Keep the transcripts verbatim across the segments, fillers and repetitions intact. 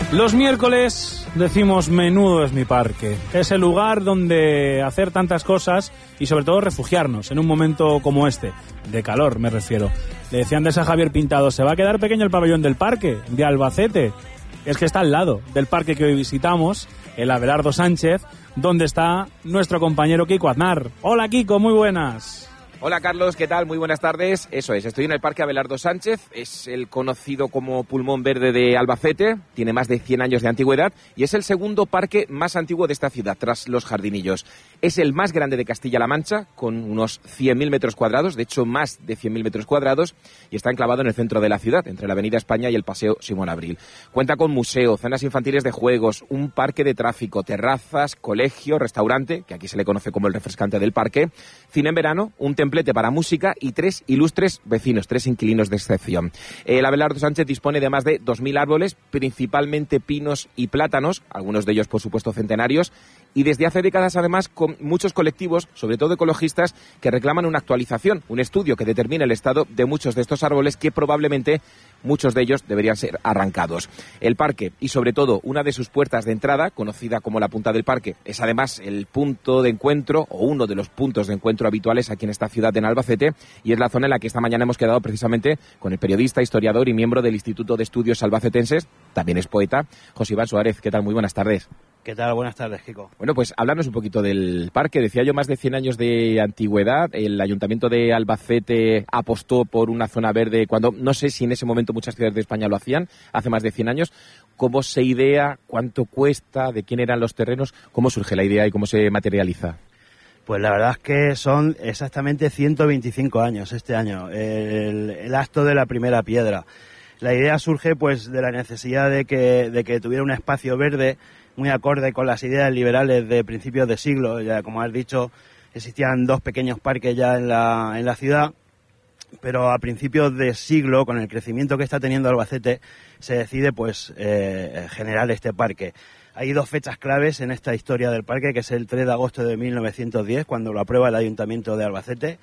Los miércoles decimos menudo es mi parque. Es el lugar donde hacer tantas cosas y sobre todo refugiarnos en un momento como este, de calor me refiero. Le decía antes a Javier Pintado, ¿se va a quedar pequeño el pabellón del parque de Albacete? Es que está al lado del parque que hoy visitamos, el Abelardo Sánchez, donde está nuestro compañero Kiko Aznar. Hola Kiko, muy buenas. Hola Carlos, ¿qué tal? Muy buenas tardes. Eso es, estoy en el Parque Abelardo Sánchez, es el conocido como pulmón verde de Albacete, tiene más de cien años de antigüedad y es el segundo parque más antiguo de esta ciudad, tras los Jardinillos. Es el más grande de Castilla-La Mancha, con unos cien mil metros cuadrados, de hecho más de cien mil metros cuadrados, y está enclavado en el centro de la ciudad, entre la Avenida España y el Paseo Simón Abril. Cuenta con museo, zonas infantiles de juegos, un parque de tráfico, terrazas, colegio, restaurante, que aquí se le conoce como el refrescante del parque, cine en verano, un templete para música y tres ilustres vecinos, tres inquilinos de excepción. El Abelardo Sánchez dispone de más de dos mil árboles, principalmente pinos y plátanos, algunos de ellos por supuesto centenarios, y desde hace décadas además con muchos colectivos, sobre todo ecologistas, que reclaman una actualización, un estudio que determine el estado de muchos de estos árboles que probablemente muchos de ellos deberían ser arrancados. El parque y sobre todo una de sus puertas de entrada, conocida como la Punta del Parque, es además el punto de encuentro o uno de los puntos de encuentro habituales aquí en esta ciudad en Albacete y es la zona en la que esta mañana hemos quedado precisamente con el periodista, historiador y miembro del Instituto de Estudios Albacetenses, también es poeta, José Iván Suárez. ¿Qué tal? Muy buenas tardes. ¿Qué tal? Buenas tardes, Kiko. Bueno, pues háblanos un poquito del parque. Decía yo, más de cien años de antigüedad. El Ayuntamiento de Albacete apostó por una zona verde cuando, no sé si en ese momento muchas ciudades de España lo hacían, hace más de cien años. ¿Cómo se idea? ¿Cuánto cuesta? ¿De quién eran los terrenos? ¿Cómo surge la idea y cómo se materializa? Pues la verdad es que son exactamente ciento veinticinco años este año, el, el acto de la primera piedra. La idea surge pues de la necesidad de que, de que tuviera un espacio verde muy acorde con las ideas liberales de principios de siglo. Ya, como has dicho, existían dos pequeños parques ya en la, en la ciudad, pero a principios de siglo, con el crecimiento que está teniendo Albacete, se decide pues eh, generar este parque. Hay dos fechas claves en esta historia del parque, que es el tres de agosto de mil novecientos diez, cuando lo aprueba el Ayuntamiento de Albacete,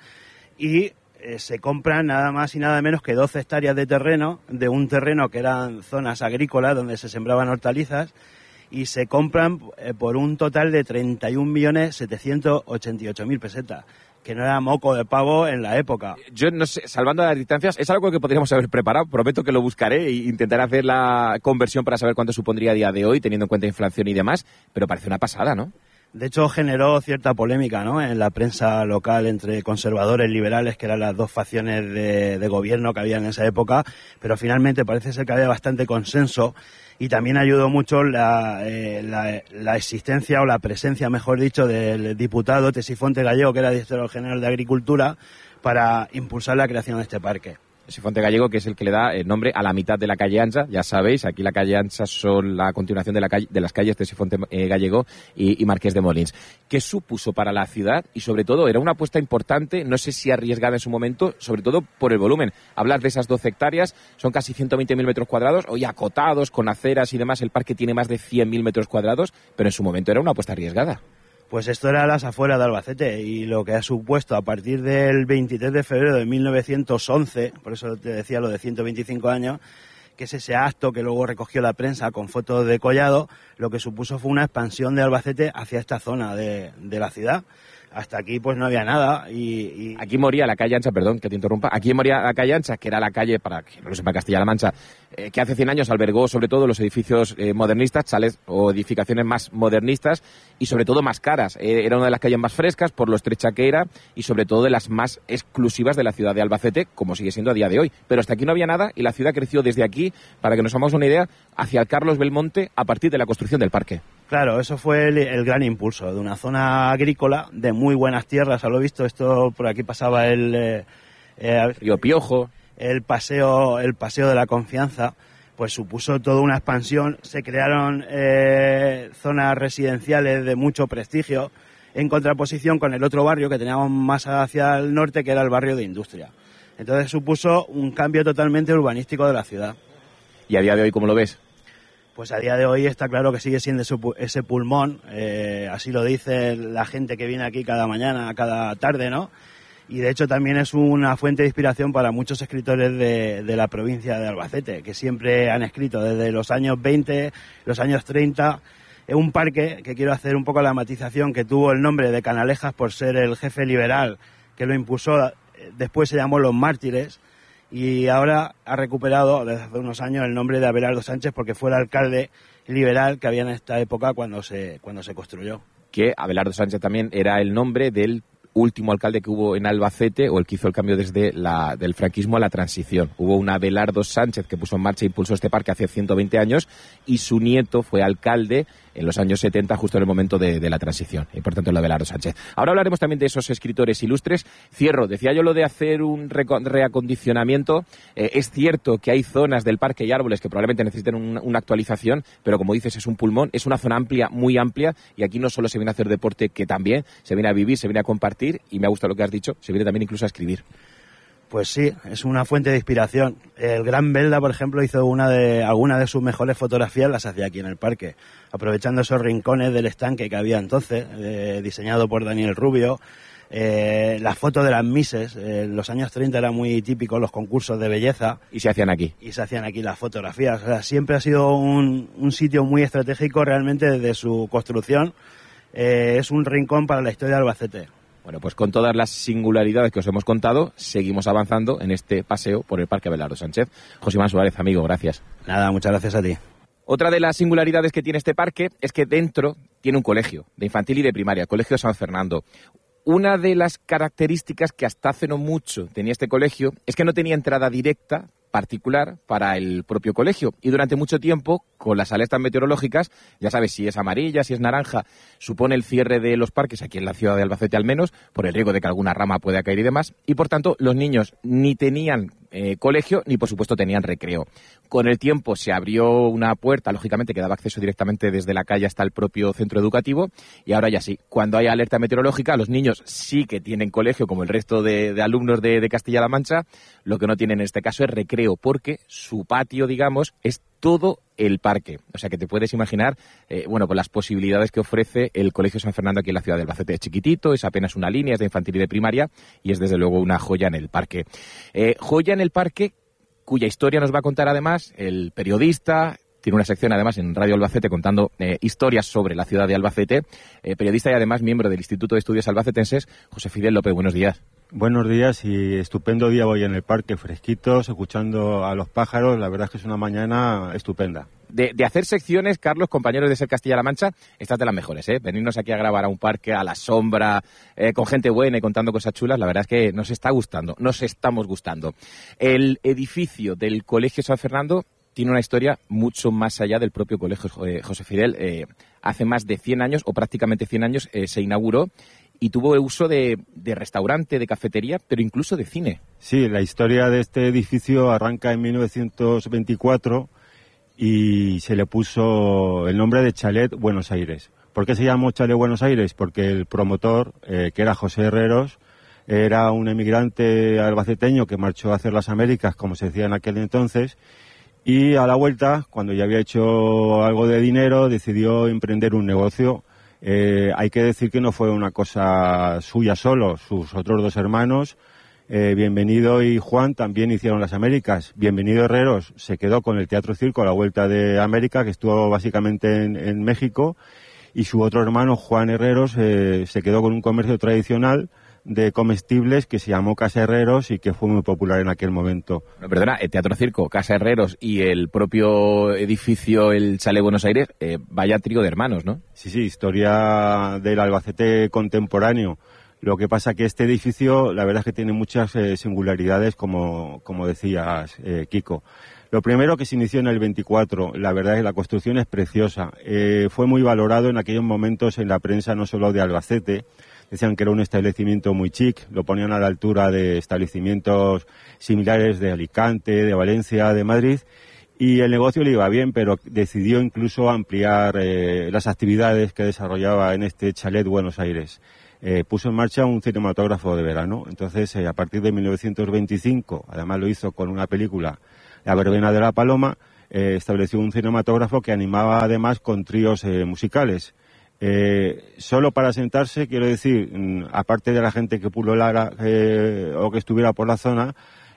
y eh, se compran nada más y nada menos que doce hectáreas de terreno, de un terreno que eran zonas agrícolas donde se sembraban hortalizas, y se compran eh, por un total de treinta y un millones setecientos ochenta y ocho mil pesetas, que no era moco de pavo en la época. Yo no sé, salvando las distancias, es algo que podríamos haber preparado, prometo que lo buscaré e intentaré hacer la conversión para saber cuánto supondría a día de hoy, teniendo en cuenta inflación y demás, pero parece una pasada, ¿no? De hecho, generó cierta polémica, ¿no?, en la prensa local entre conservadores y liberales, que eran las dos facciones de, de gobierno que había en esa época, pero finalmente parece ser que había bastante consenso y también ayudó mucho la, eh, la, la existencia o la presencia, mejor dicho, del diputado Tesifonte Gallego, que era director general de Agricultura, para impulsar la creación de este parque. Tesifonte Gallego, que es el que le da el nombre a la mitad de la calle Ancha, ya sabéis, aquí la calle Ancha son la continuación de, la calle, de las calles Tesifonte eh, Gallego y, y Marqués de Molins. ¿Qué supuso para la ciudad? Y sobre todo, era una apuesta importante, no sé si arriesgada en su momento, sobre todo por el volumen. Hablar de esas doce hectáreas, son casi ciento veinte mil metros cuadrados, hoy acotados, con aceras y demás, el parque tiene más de cien mil metros cuadrados, pero en su momento era una apuesta arriesgada. Pues esto era a las afueras de Albacete y lo que ha supuesto a partir del veintitrés de febrero de mil novecientos once, por eso te decía lo de ciento veinticinco años, que es ese acto que luego recogió la prensa con fotos de Collado, lo que supuso fue una expansión de Albacete hacia esta zona de, de la ciudad. Hasta aquí pues no había nada y, y... Aquí moría la calle Ancha, perdón que te interrumpa, aquí moría la calle Ancha, que era la calle, para que no lo sepa Castilla-La Mancha, eh, que hace cien años albergó sobre todo los edificios eh, modernistas, chalets o edificaciones más modernistas y sobre todo más caras. Eh, era una de las calles más frescas por lo estrecha que era y sobre todo de las más exclusivas de la ciudad de Albacete, como sigue siendo a día de hoy. Pero hasta aquí no había nada y la ciudad creció desde aquí, para que nos hagamos una idea, hacia el Carlos Belmonte a partir de la construcción del parque. Claro, eso fue el, el gran impulso de una zona agrícola de muy buenas tierras, a lo visto. Esto por aquí pasaba el eh, eh, Río Piojo, el paseo, el paseo de la Confianza, pues supuso toda una expansión. Se crearon eh, zonas residenciales de mucho prestigio, en contraposición con el otro barrio que teníamos más hacia el norte, que era el barrio de Industria. Entonces supuso un cambio totalmente urbanístico de la ciudad. ¿Y a día de hoy cómo lo ves? Pues a día de hoy está claro que sigue siendo ese pulmón, eh, así lo dice la gente que viene aquí cada mañana, cada tarde, ¿no? Y de hecho también es una fuente de inspiración para muchos escritores de, de la provincia de Albacete, que siempre han escrito desde los años veinte, los años treinta. Es un parque que quiero hacer un poco la matización, que tuvo el nombre de Canalejas por ser el jefe liberal que lo impulsó, después se llamó Los Mártires, y ahora ha recuperado desde hace unos años el nombre de Abelardo Sánchez porque fue el alcalde liberal que había en esta época cuando se, cuando se construyó. Que Abelardo Sánchez también era el nombre del último alcalde que hubo en Albacete, o el que hizo el cambio desde la, del franquismo a la transición. Hubo un Abelardo Sánchez que puso en marcha e impulsó este parque hace ciento veinte años, y su nieto fue alcalde en los años setenta, justo en el momento de, de la transición, y por tanto el Abelardo Sánchez. Ahora hablaremos también de esos escritores ilustres. Cierro, decía yo lo de hacer un reacondicionamiento. Eh, es cierto que hay zonas del parque y árboles que probablemente necesiten un, una actualización, pero como dices, es un pulmón, es una zona amplia, muy amplia, y aquí no solo se viene a hacer deporte, que también se viene a vivir, se viene a compartir, y me ha gustado lo que has dicho, se viene también incluso a escribir. Pues sí, es una fuente de inspiración. El gran Belda, por ejemplo, hizo una de algunas de sus mejores fotografías, las hacía aquí en el parque, aprovechando esos rincones del estanque que había entonces, eh, diseñado por Daniel Rubio. Eh, las fotos de las Misses, eh, en los años treinta era muy típico los concursos de belleza. Y se hacían aquí. Y se hacían aquí las fotografías. O sea, siempre ha sido un, un sitio muy estratégico realmente desde su construcción. Eh, es un rincón para la historia de Albacete. Bueno, pues con todas las singularidades que os hemos contado, seguimos avanzando en este paseo por el Parque Abelardo Sánchez. José Iván Suárez, amigo, gracias. Nada, muchas gracias a ti. Otra de las singularidades que tiene este parque es que dentro tiene un colegio de infantil y de primaria, Colegio San Fernando. Una de las características que hasta hace no mucho tenía este colegio es que no tenía entrada directa particular para el propio colegio, y durante mucho tiempo, con las alertas meteorológicas, ya sabes, si es amarilla, si es naranja, supone el cierre de los parques, aquí en la ciudad de Albacete al menos, por el riesgo de que alguna rama pueda caer y demás, y por tanto los niños ni tenían eh, colegio ni por supuesto tenían recreo. Con el tiempo se abrió una puerta, lógicamente, que daba acceso directamente desde la calle hasta el propio centro educativo, y ahora ya sí, cuando hay alerta meteorológica, los niños sí que tienen colegio como el resto de, de alumnos de, de Castilla-La Mancha. Lo que no tienen en este caso es recreo, porque su patio, digamos, es todo el parque. O sea que te puedes imaginar, eh, bueno, con las posibilidades que ofrece el Colegio San Fernando aquí en la ciudad de Albacete. Es chiquitito, es apenas una línea, es de infantil y de primaria, y es desde luego una joya en el parque. Eh, joya en el parque cuya historia nos va a contar además el periodista. Tiene una sección además en Radio Albacete contando eh, historias sobre la ciudad de Albacete. Eh, periodista y además miembro del Instituto de Estudios Albacetenses, José Fidel López. Buenos días. Buenos días y estupendo día hoy en el parque, fresquitos, escuchando a los pájaros. La verdad es que es una mañana estupenda. De, de hacer secciones, Carlos, compañeros de Ser Castilla-La Mancha, estas de las mejores, ¿eh? Venirnos aquí a grabar a un parque, a la sombra, eh, con gente buena y contando cosas chulas, la verdad es que nos está gustando, nos estamos gustando. El edificio del Colegio San Fernando tiene una historia mucho más allá del propio colegio, eh, José Fidel. Eh, hace más de cien años, o prácticamente cien años, eh, se inauguró y tuvo uso de, de restaurante, de cafetería, pero incluso de cine. Sí, la historia de este edificio arranca en mil novecientos veinticuatro y se le puso el nombre de Chalet Buenos Aires. ¿Por qué se llamó Chalet Buenos Aires? Porque el promotor, eh, que era José Herreros, era un emigrante albaceteño que marchó a hacer las Américas, como se decía en aquel entonces, y a la vuelta, cuando ya había hecho algo de dinero, decidió emprender un negocio. Eh, hay que decir que no fue una cosa suya solo, sus otros dos hermanos, eh, Bienvenido y Juan, también hicieron las Américas. Bienvenido Herreros se quedó con el Teatro Circo a la vuelta de América, que estuvo básicamente en, en México, y su otro hermano, Juan Herreros, eh, se quedó con un comercio tradicional de comestibles que se llamó Casa Herreros y que fue muy popular en aquel momento. No, perdona, el Teatro Circo, Casa Herreros y el propio edificio, el Chalet Buenos Aires, eh, vaya trío de hermanos, ¿no? Sí, sí, historia del Albacete contemporáneo. Lo que pasa que este edificio, la verdad es que tiene muchas eh, singularidades, como, como decías, eh, Kiko. Lo primero, que se inició en el veinticuatro, la verdad es que la construcción es preciosa. Eh, fue muy valorado en aquellos momentos en la prensa, no solo de Albacete. Decían que era un establecimiento muy chic, lo ponían a la altura de establecimientos similares de Alicante, de Valencia, de Madrid, y el negocio le iba bien, pero decidió incluso ampliar eh, las actividades que desarrollaba en este Chalet Buenos Aires. Eh, puso en marcha un cinematógrafo de verano, entonces eh, a partir de mil novecientos veinticinco, además lo hizo con una película, La verbena de la paloma, eh, estableció un cinematógrafo que animaba además con tríos eh, musicales. Eh, solo para sentarse, quiero decir, aparte de la gente que pulolara eh, o que estuviera por la zona,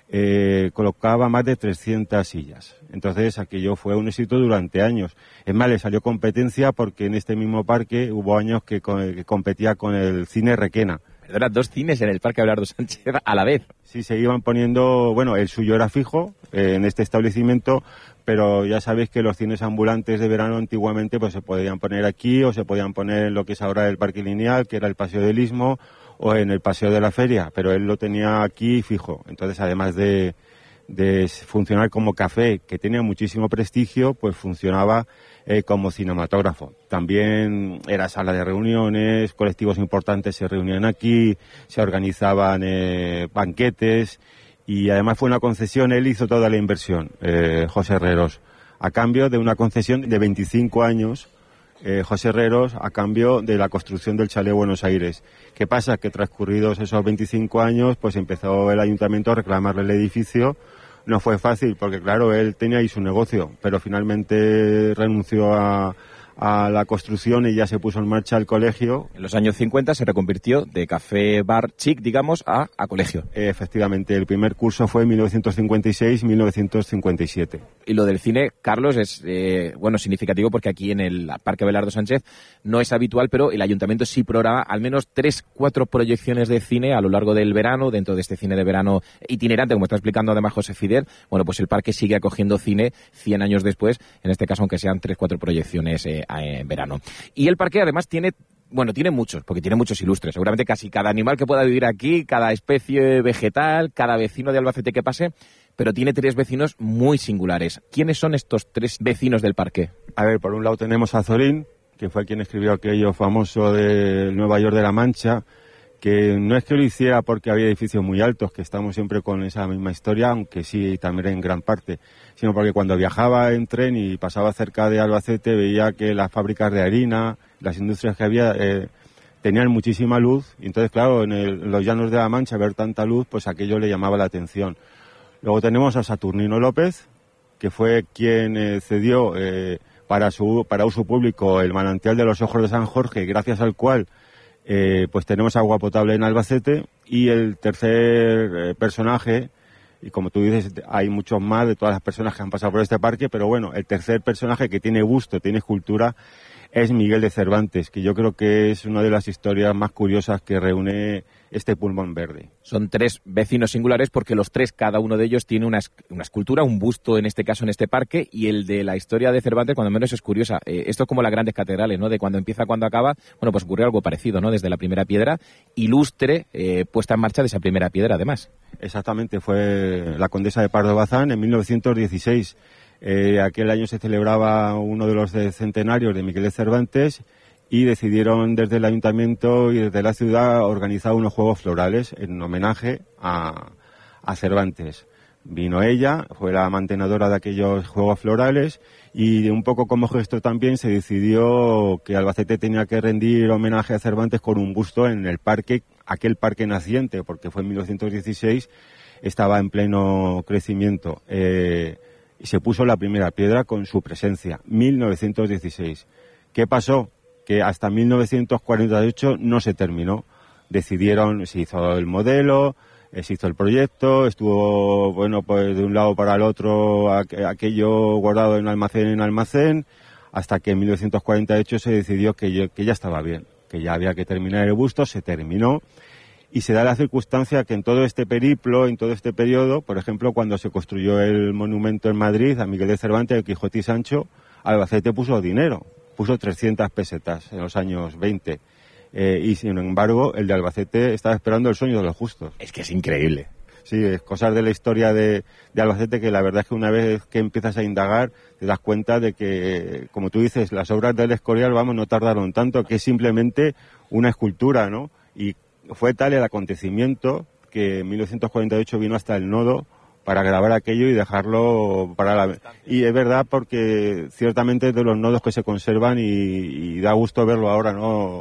eh, colocaba más de trescientas sillas. Entonces aquello fue un éxito durante años. Es más, le salió competencia porque en este mismo parque hubo años que, que competía con el cine Requena. Eran dos cines en el Parque Abelardo Sánchez a la vez. Sí, se iban poniendo, bueno, el suyo era fijo eh, en este establecimiento, pero ya sabéis que los cines ambulantes de verano antiguamente pues se podían poner aquí o se podían poner en lo que es ahora el Parque Lineal, que era el Paseo del Istmo, o en el Paseo de la Feria, pero él lo tenía aquí fijo. Entonces, además de, de funcionar como café, que tenía muchísimo prestigio, pues funcionaba eh, como cinematógrafo. También era sala de reuniones, colectivos importantes se reunían aquí, se organizaban eh, banquetes, y además fue una concesión, él hizo toda la inversión, eh, José Herreros, a cambio de una concesión de veinticinco años, eh, José Herreros, a cambio de la construcción del Chalet Buenos Aires. ¿Qué pasa? Que transcurridos esos veinticinco años, pues empezó el ayuntamiento a reclamarle el edificio. No fue fácil, porque claro, él tenía ahí su negocio, pero finalmente renunció a, a la construcción y ya se puso en marcha el colegio. En los años cincuenta se reconvirtió de café bar chic, digamos, a, a colegio. Efectivamente, el primer curso fue en mil novecientos cincuenta y seis a mil novecientos cincuenta y siete. Y lo del cine, Carlos, es eh, bueno significativo porque aquí en el Parque Abelardo Sánchez no es habitual, pero el ayuntamiento sí programa al menos tres, cuatro proyecciones de cine a lo largo del verano, dentro de este cine de verano itinerante, como está explicando además José Fidel. Bueno, pues el parque sigue acogiendo cine cien años después, en este caso aunque sean tres, cuatro proyecciones eh, en verano. Y el parque además tiene, bueno, tiene muchos, porque tiene muchos ilustres. Seguramente casi cada animal que pueda vivir aquí, cada especie vegetal, cada vecino de Albacete que pase, pero tiene tres vecinos muy singulares. ¿Quiénes son estos tres vecinos del parque? A ver, por un lado tenemos a Zorín, que fue quien escribió aquello famoso de Nueva York de la Mancha, que no es que lo hiciera porque había edificios muy altos, que estamos siempre con esa misma historia, aunque sí también en gran parte, sino porque cuando viajaba en tren y pasaba cerca de Albacete veía que las fábricas de harina, las industrias que había, eh, tenían muchísima luz, y entonces claro, en, el, en los llanos de la Mancha ver tanta luz, pues aquello le llamaba la atención. Luego tenemos a Saturnino López, que fue quien eh, cedió eh, para, su, para uso público el manantial de los Ojos de San Jorge, gracias al cual Eh, pues tenemos agua potable en Albacete. Y el tercer eh, personaje, y como tú dices, hay muchos más de todas las personas que han pasado por este parque, pero bueno, el tercer personaje que tiene busto, tiene escultura, es Miguel de Cervantes, que yo creo que es una de las historias más curiosas que reúne este pulmón verde. Son tres vecinos singulares porque los tres, cada uno de ellos tiene una, una escultura, un busto en este caso en este parque, y el de la historia de Cervantes cuando menos es curiosa. Eh, esto es como las grandes catedrales, ¿no? De cuando empieza a cuando acaba. Bueno, pues ocurrió algo parecido, ¿no? Desde la primera piedra, ilustre, eh, puesta en marcha de esa primera piedra además. Exactamente, fue la condesa de Pardo Bazán en mil novecientos dieciséis. Eh, aquel año se celebraba uno de los centenarios de Miguel de Cervantes y decidieron desde el ayuntamiento y desde la ciudad organizar unos juegos florales en homenaje a, a Cervantes. Vino ella, fue la mantenedora de aquellos juegos florales, y un poco como gesto también se decidió que Albacete tenía que rendir homenaje a Cervantes con un busto en el parque, aquel parque naciente, porque fue en mil novecientos dieciséis, estaba en pleno crecimiento. Eh, y se puso la primera piedra con su presencia, mil novecientos dieciséis. ¿Qué pasó? Que hasta mil novecientos cuarenta y ocho no se terminó. Decidieron, se hizo el modelo, se hizo el proyecto, estuvo, bueno, pues de un lado para el otro aquello guardado en almacén en almacén, hasta que en mil novecientos cuarenta y ocho se decidió que, yo, que ya estaba bien, que ya había que terminar el busto, se terminó. Y se da la circunstancia que en todo este periplo, en todo este periodo, por ejemplo, cuando se construyó el monumento en Madrid a Miguel de Cervantes, el Quijote y Sancho, Albacete puso dinero, puso trescientas pesetas en los años veinte. Eh, y sin embargo, el de Albacete estaba esperando el sueño de los justos. Es que es increíble. Sí, es cosas de la historia de, de Albacete que la verdad es que una vez que empiezas a indagar te das cuenta de que, como tú dices, las obras del Escorial, vamos, no tardaron tanto, que es simplemente una escultura, ¿no? Y fue tal el acontecimiento que en mil novecientos cuarenta y ocho vino hasta el Nodo para grabar aquello y dejarlo para la... Y es verdad porque ciertamente es de los nodos que se conservan y, y da gusto verlo ahora, ¿no?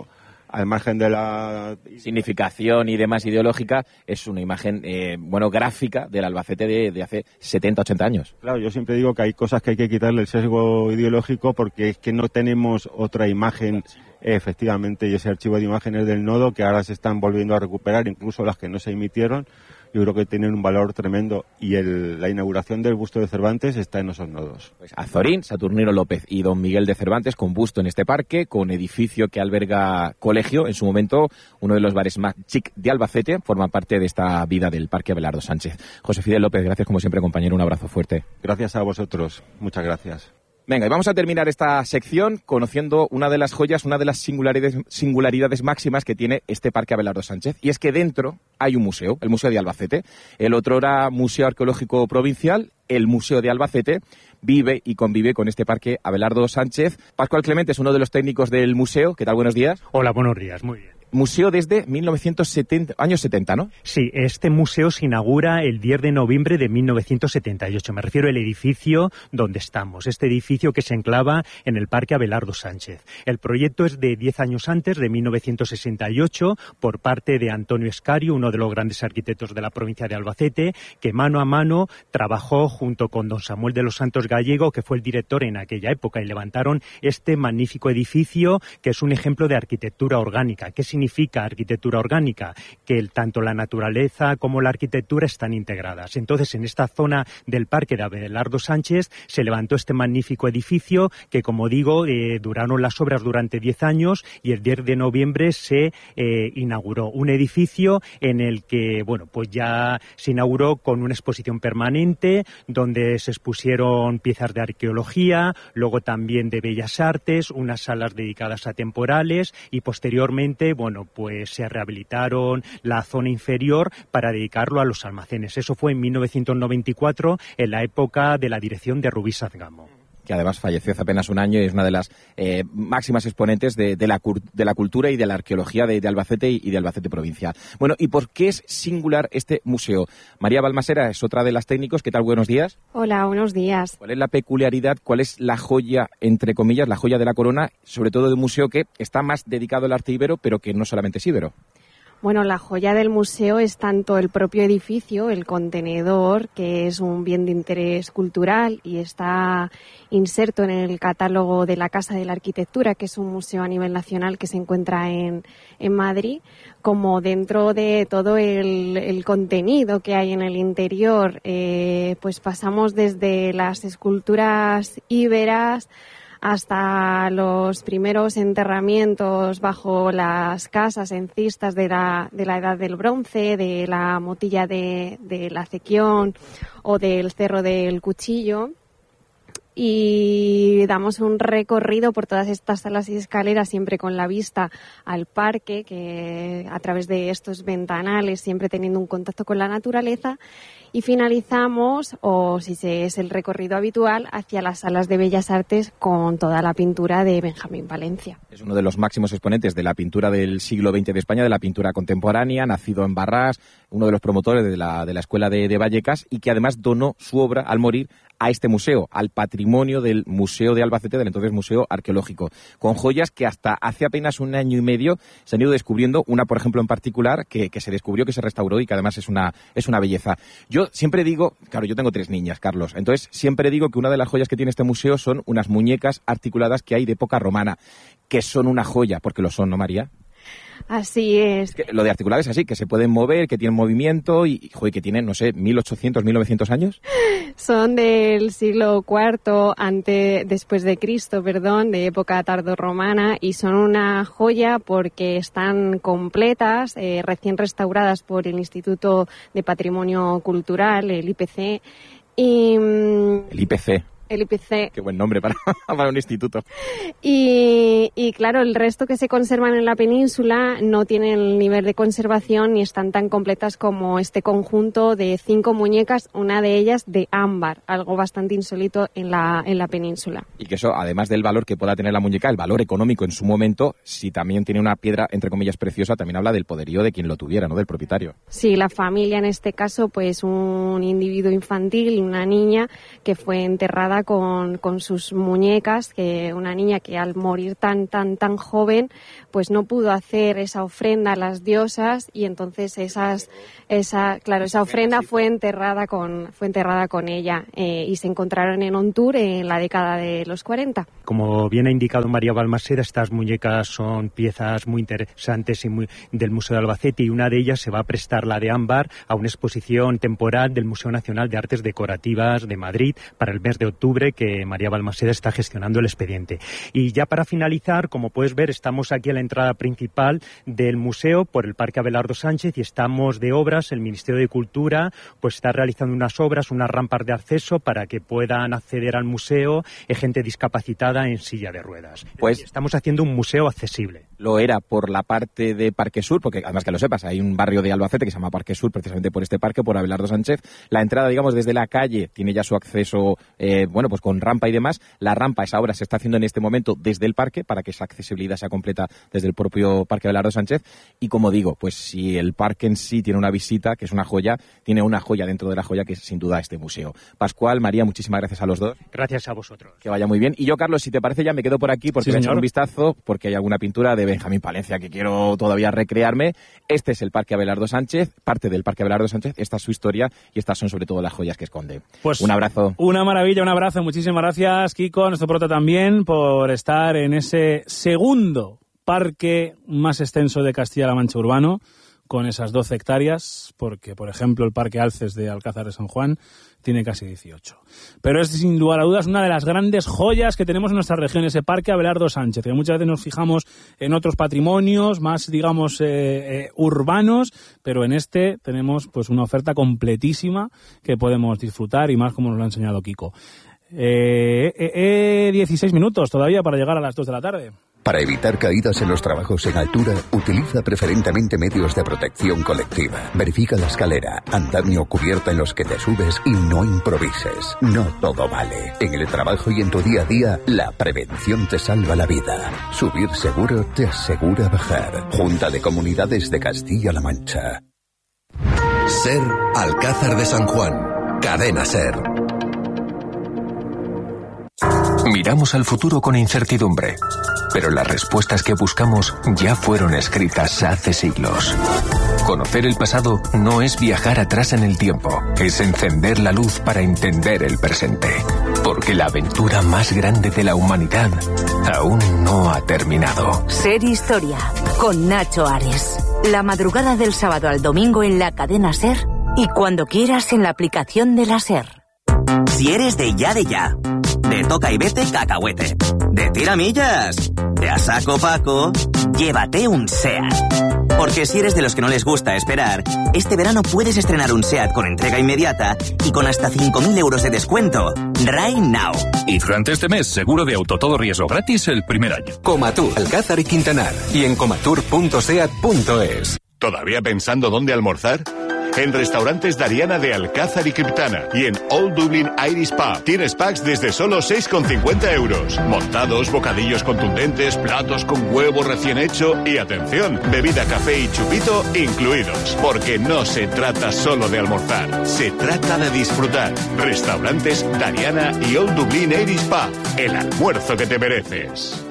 al margen de la significación y demás ideológica, es una imagen, eh, bueno, gráfica del Albacete de, de hace setenta, ochenta años. Claro, yo siempre digo que hay cosas que hay que quitarle el sesgo ideológico porque es que no tenemos otra imagen, efectivamente, y ese archivo de imágenes del nodo que ahora se están volviendo a recuperar, incluso las que no se emitieron, yo creo que tienen un valor tremendo y el, la inauguración del busto de Cervantes está en esos nodos. Pues Azorín, Saturnino López y don Miguel de Cervantes con busto en este parque, con edificio que alberga colegio, en su momento uno de los bares más chic de Albacete, forma parte de esta vida del Parque Abelardo Sánchez. José Fidel López, gracias como siempre, compañero, un abrazo fuerte. Gracias a vosotros, muchas gracias. Venga, y vamos a terminar esta sección conociendo una de las joyas, una de las singularidades, singularidades máximas que tiene este Parque Abelardo Sánchez, y es que dentro hay un museo, el Museo de Albacete. El otrora Museo Arqueológico Provincial, el Museo de Albacete, vive y convive con este Parque Abelardo Sánchez. Pascual Clemente es uno de los técnicos del museo. ¿Qué tal? Buenos días. Hola, buenos días. Muy bien. Museo desde mil novecientos setenta, años setenta, ¿no? Sí, este museo se inaugura el diez de noviembre de mil novecientos setenta y ocho. Me refiero al edificio donde estamos, este edificio que se enclava en el Parque Abelardo Sánchez. El proyecto es de diez años antes, de mil novecientos sesenta y ocho, por parte de Antonio Escario, uno de los grandes arquitectos de la provincia de Albacete, que mano a mano trabajó junto con don Samuel de los Santos Gallego, que fue el director en aquella época, y levantaron este magnífico edificio, que es un ejemplo de arquitectura orgánica. ¿Qué significa arquitectura orgánica? Que el, tanto la naturaleza como la arquitectura están integradas. Entonces, en esta zona del Parque de Abelardo Sánchez se levantó este magnífico edificio que, como digo, eh, duraron las obras durante diez años y el diez de noviembre se eh, inauguró. Un edificio en el que, bueno, pues ya se inauguró con una exposición permanente donde se expusieron piezas de arqueología, luego también de bellas artes, unas salas dedicadas a temporales y posteriormente, bueno, Bueno, pues se rehabilitaron la zona inferior para dedicarlo a los almacenes. Eso fue en mil novecientos noventa y cuatro, en la época de la dirección de Rubí Sazgamo, que además falleció hace apenas un año y es una de las eh, máximas exponentes de, de, la, de la cultura y de la arqueología de, de Albacete y de Albacete provincial. Bueno, ¿y por qué es singular este museo? María Balmasera es otra de las técnicos. ¿Qué tal? Buenos días. Hola, buenos días. ¿Cuál es la peculiaridad, cuál es la joya, entre comillas, la joya de la corona, sobre todo de un museo que está más dedicado al arte ibero, pero que no solamente es ibero? Bueno, la joya del museo es tanto el propio edificio, el contenedor, que es un bien de interés cultural y está inserto en el catálogo de la Casa de la Arquitectura, que es un museo a nivel nacional que se encuentra en, en Madrid, como dentro de todo el, el contenido que hay en el interior, eh, pues pasamos desde las esculturas íberas hasta los primeros enterramientos bajo las casas en cistas de la, de la Edad del Bronce, de la Motilla de, de la Acequión o del Cerro del Cuchillo. Y damos un recorrido por todas estas salas y escaleras, siempre con la vista al parque, que a través de estos ventanales, siempre teniendo un contacto con la naturaleza. Y finalizamos, o si es el recorrido habitual, hacia las salas de Bellas Artes con toda la pintura de Benjamín Valencia. Es uno de los máximos exponentes de la pintura del siglo veinte de España, de la pintura contemporánea, nacido en Barrás, uno de los promotores de la, de la Escuela de, de Vallecas, y que además donó su obra al morir a este museo, al patrimonio del Museo de Albacete, del entonces Museo Arqueológico, con joyas que hasta hace apenas un año y medio se han ido descubriendo, una por ejemplo en particular que, que se descubrió, que se restauró y que además es una, es una belleza. Yo siempre digo, claro, yo tengo tres niñas, Carlos, entonces siempre digo que una de las joyas que tiene este museo son unas muñecas articuladas que hay de época romana, que son una joya, porque lo son, ¿no, María? Así es. Es que lo de articular es así, que se pueden mover, que tienen movimiento y, joder, que tienen, no sé, mil ochocientos, mil novecientos años. Son del siglo cuarto ante, después de Cristo, perdón, de época tardorromana, y son una joya porque están completas, eh, recién restauradas por el Instituto de Patrimonio Cultural, el I P C. Y, el I P C. El I P C. Qué buen nombre para, para un instituto. Y, y claro, el resto que se conservan en la península no tienen el nivel de conservación ni están tan completas como este conjunto de cinco muñecas, una de ellas de ámbar, algo bastante insólito en la, en la península. Y que eso, además del valor que pueda tener la muñeca, el valor económico en su momento, si también tiene una piedra, entre comillas, preciosa, también habla del poderío de quien lo tuviera, ¿no? Del propietario. Sí, la familia en este caso, pues un individuo infantil, una niña que fue enterrada enterrada con, con sus muñecas, que una niña que al morir tan, tan, tan joven, pues no pudo hacer esa ofrenda a las diosas, y entonces esas, esa, claro, esa ofrenda fue enterrada con, fue enterrada con ella, eh, y se encontraron en Ontur en la década de los cuarenta. Como bien ha indicado María Balmaseda, estas muñecas son piezas muy interesantes y muy del Museo de Albacete, y una de ellas se va a prestar, la de ámbar, a una exposición temporal del Museo Nacional de Artes Decorativas de Madrid para el mes de octubre, que María Balmaseda está gestionando el expediente. Y ya para finalizar, como puedes ver, estamos aquí a la entrada principal del museo por el Parque Abelardo Sánchez, y estamos de obras. El Ministerio de Cultura pues está realizando unas obras, unas rampas de acceso para que puedan acceder al museo eh, gente discapacitada en silla de ruedas. Pues estamos haciendo un museo accesible. Lo era por la parte de Parque Sur, porque además que lo sepas, hay un barrio de Albacete que se llama Parque Sur, precisamente por este parque, por Abelardo Sánchez. La entrada, digamos, desde la calle tiene ya su acceso, eh, bueno, pues con rampa y demás. La rampa, esa obra se está haciendo en este momento desde el parque para que esa accesibilidad sea completa desde el propio Parque Abelardo Sánchez. Y como digo, pues si el parque en sí tiene una visita, que es una joya, tiene una joya dentro de la joya, que es sin duda este museo. Pascual, María, muchísimas gracias a los dos. Gracias a vosotros. Que vaya muy bien. Y yo, Carlos, si te parece, ya me quedo por aquí porque Sí, voy a echar señor. un vistazo, porque hay alguna pintura de Benjamín Palencia que quiero todavía recrearme. Este es el Parque Abelardo Sánchez, parte del Parque Abelardo Sánchez. Esta es su historia y estas son sobre todo las joyas que esconde. Pues un abrazo. Una maravilla, un abrazo. Muchísimas gracias, Kiko, a nuestro prota también, por estar en ese segundo parque más extenso de Castilla-La Mancha urbano, con esas doce hectáreas, porque, por ejemplo, el Parque Alces de Alcázar de San Juan tiene casi dieciocho. Pero es, sin lugar a dudas, una de las grandes joyas que tenemos en nuestra región, ese Parque Abelardo Sánchez, que muchas veces nos fijamos en otros patrimonios más, digamos, eh, eh, urbanos, pero en este tenemos pues una oferta completísima que podemos disfrutar, y más como nos lo ha enseñado Kiko. Eh, eh, eh, dieciséis minutos todavía para llegar a las dos de la tarde. Para evitar caídas en los trabajos en altura, utiliza preferentemente medios de protección colectiva. Verifica la escalera, andamio o cubierta en los que te subes y no improvises. No todo vale. En el trabajo y en tu día a día, la prevención te salva la vida. Subir seguro te asegura bajar. Junta de Comunidades de Castilla-La Mancha. SER Alcázar de San Juan. Cadena SER. Miramos al futuro con incertidumbre, pero las respuestas que buscamos ya fueron escritas hace siglos. Conocer el pasado no es viajar atrás en el tiempo, es encender la luz para entender el presente, porque la aventura más grande de la humanidad aún no ha terminado. SER Historia, con Nacho Ares. La madrugada del sábado al domingo en la cadena SER y cuando quieras en la aplicación de la SER. Si eres de ya de ya, de toca y vete cacahuete, de tiramillas, de a saco Paco, llévate un SEAT. Porque si eres de los que no les gusta esperar, este verano puedes estrenar un SEAT con entrega inmediata y con hasta cinco mil euros de descuento. Right now. Y durante este mes, seguro de auto todo riesgo gratis el primer año. Comatur, Alcázar y Quintanar. Y en comatur punto seat punto es. ¿Todavía pensando dónde almorzar? En Restaurantes Dariana de Alcázar y Criptana y en Old Dublin Irish Pub tienes packs desde solo seis con cincuenta euros. Montados, bocadillos contundentes, platos con huevo recién hecho y, atención, bebida, café y chupito incluidos. Porque no se trata solo de almorzar, se trata de disfrutar. Restaurantes Dariana y Old Dublin Irish Pub, el almuerzo que te mereces.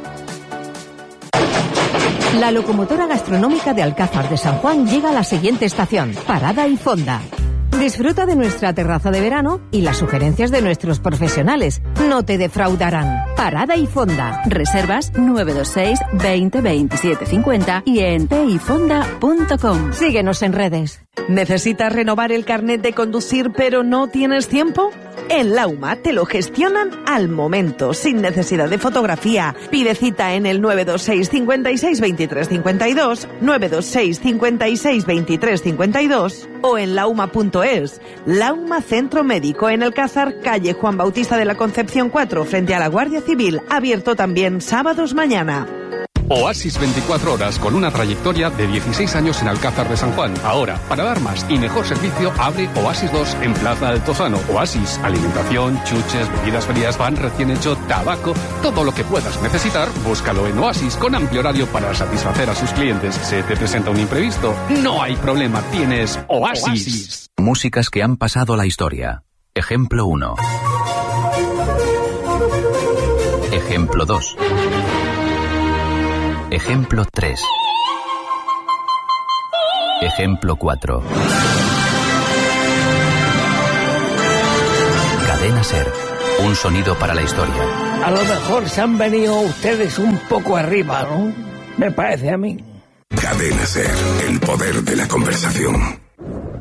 La locomotora gastronómica de Alcázar de San Juan llega a la siguiente estación, Parada y Fonda. Disfruta de nuestra terraza de verano y las sugerencias de nuestros profesionales. No te defraudarán. Parada y Fonda. Reservas nueve dos seis, veinte, veintisiete, cincuenta y en peifonda punto com. Síguenos en redes. ¿Necesitas renovar el carnet de conducir pero no tienes tiempo? En Lauma te lo gestionan al momento, sin necesidad de fotografía. Pide cita en el nueve dos seis, cincuenta y seis, veintitrés, cincuenta y dos, nueve dos seis, cincuenta y seis, veintitrés, cincuenta y dos o en lauma punto es. Lauma Centro Médico en Alcázar, calle Juan Bautista de la Concepción cuatro, frente a la Guardia Civil. Abierto también sábados mañana. Oasis veinticuatro horas con una trayectoria de dieciséis años en Alcázar de San Juan. Ahora, para dar más y mejor servicio, abre Oasis dos en Plaza Altozano. Oasis, alimentación, chuches, bebidas frías, pan recién hecho, tabaco, todo lo que puedas necesitar, búscalo en Oasis con amplio horario para satisfacer a sus clientes. ¿Se te presenta un imprevisto? No hay problema, tienes Oasis. Oasis. Músicas que han pasado la historia. Ejemplo uno. Ejemplo dos. Ejemplo tres. Ejemplo cuatro. Cadena SER. Un sonido para la historia. A lo mejor se han venido ustedes un poco arriba, ¿no? Me parece a mí. Cadena SER. El poder de la conversación.